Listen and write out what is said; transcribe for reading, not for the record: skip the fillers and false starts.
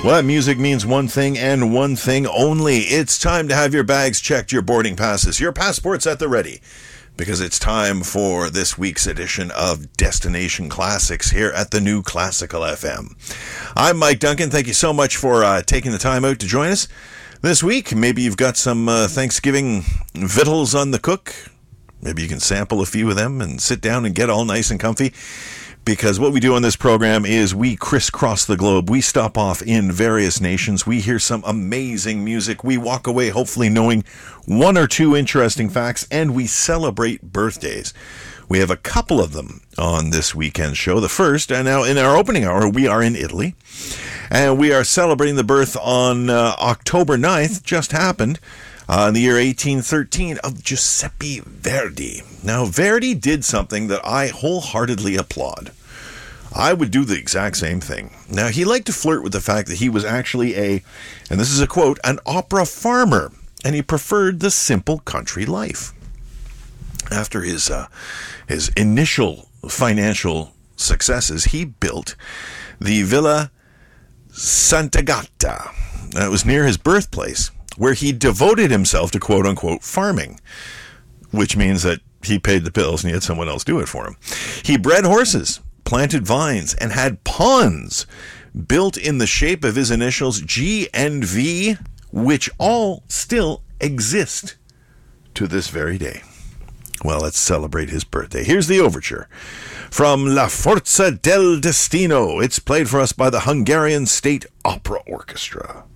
Well, that music means one thing and one thing only. It's time to have your bags checked, your boarding passes, your passports at the ready, because it's time for this week's edition of Destination Classics here at the New Classical FM. I'm Mike Duncan. Thank you so much for taking the time out to join us this week. Maybe you've got some Thanksgiving victuals on the cook. Maybe you can sample a few of them and sit down and get all nice and comfy. Because what we do on this program is we crisscross the globe. We stop off in various nations. We hear some amazing music. We walk away hopefully knowing one or two interesting facts, and we celebrate birthdays. We have a couple of them on this weekend's show. The first, and now in our opening hour, we are in Italy. And we are celebrating the birth on October 9th, just happened, in the year 1813, of Giuseppe Verdi. Now, Verdi did something that I wholeheartedly applaud. I would do the exact same thing. Now, he liked to flirt with the fact that he was actually and this is a quote, an opera farmer, and he preferred the simple country life. After his initial financial successes, he built the Villa Sant'Agata. It was near his birthplace, where he devoted himself to quote-unquote farming, which means that he paid the bills and he had someone else do it for him. He bred horses, planted vines, and had ponds built in the shape of his initials G and V, which all still exist to this very day. Well, let's celebrate his birthday. Here's the overture from La Forza del Destino. It's played for us by the Hungarian State Opera Orchestra.